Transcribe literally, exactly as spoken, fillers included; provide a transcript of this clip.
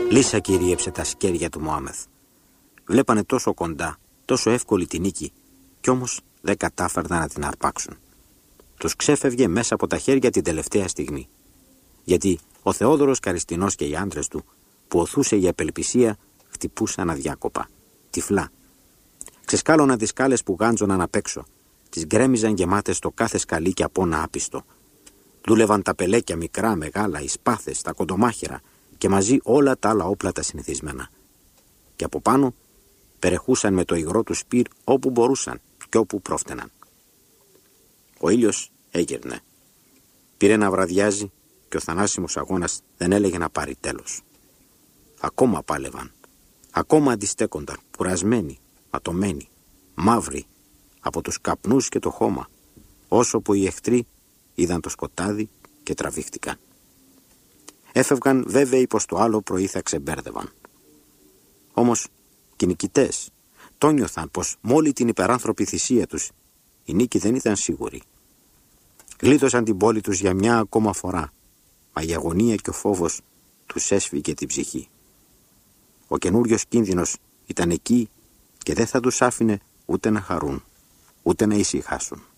Λύσα κυρίεψε τα σκέρια του Μωάμεθ. Βλέπανε τόσο κοντά, τόσο εύκολη τη νίκη, κι όμως δεν κατάφερναν να την αρπάξουν. Τους ξέφευγε μέσα από τα χέρια την τελευταία στιγμή. Γιατί ο Θεόδωρος Καριστινός και οι άντρες του, που οθούσε για απελπισία, χτυπούσαν αδιάκοπα, τυφλά. Ξεσκάλωναν τις σκάλες που γάντζωναν απ' έξω, τις γκρέμιζαν γεμάτες στο κάθε σκαλί και απόνα άπιστο. Δούλευαν τα πελέκια μικρά, μεγάλα, οι σπάθες, τα κοντομάχαιρα και μαζί όλα τα άλλα όπλα τα συνηθισμένα. Και από πάνω περεχούσαν με το υγρό του σπίρ όπου μπορούσαν και όπου πρόφτεναν. Ο ήλιος έγερνε. Πήρε να βραδιάζει και ο θανάσιμος αγώνας δεν έλεγε να πάρει τέλος. Ακόμα πάλευαν. Ακόμα αντιστέκονταν, κουρασμένοι, ματωμένοι, μαύροι από τους καπνούς και το χώμα, όσο που οι εχθροί είδαν το σκοτάδι και τραβήχτηκαν. Έφευγαν βέβαιοι πως το άλλο πρωί θα ξεμπέρδευαν. Όμως και οι νικητές το νιώθαν πως με όλη την υπεράνθρωπη θυσία τους η νίκη δεν ήταν σίγουρη. Γλίτωσαν την πόλη τους για μια ακόμα φορά, μα η αγωνία και ο φόβος τους έσφυγε την ψυχή. Ο καινούριος κίνδυνος ήταν εκεί και δεν θα τους άφηνε ούτε να χαρούν, ούτε να ησυχάσουν.